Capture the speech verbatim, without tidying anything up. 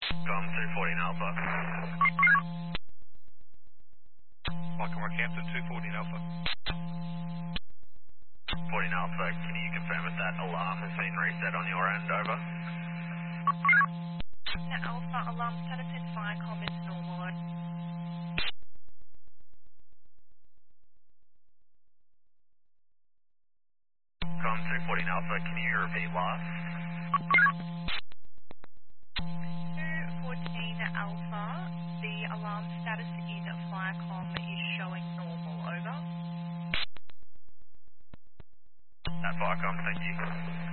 Com two fourteen Alpha. Welcome, Rockhampton, two fourteen Alpha. fourteen Alpha, can you confirm if that alarm has been reset on your end? Over. The Alpha alarm status in Firecom is normal. Com two fourteen Alpha, can you repeat last? two fourteen Alpha, the alarm status in Firecom is showing normal. Over. At Firecom, thank you.